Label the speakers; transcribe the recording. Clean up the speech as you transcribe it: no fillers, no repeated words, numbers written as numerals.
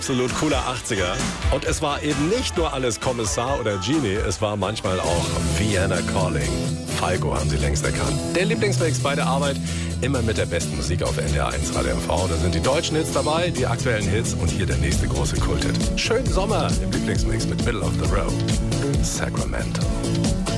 Speaker 1: absolut cooler 80er. Und es war eben nicht nur alles Kommissar oder Genie, es war manchmal auch Vienna Calling. Falco haben Sie längst erkannt. Der Lieblingsmix bei der Arbeit, immer mit der besten Musik auf NDR1 Radio MV. Da sind die deutschen Hits dabei, die aktuellen Hits und hier der nächste große Kulthit. Schönen Sommer im Lieblingsmix mit Middle of the Road. Sacramento.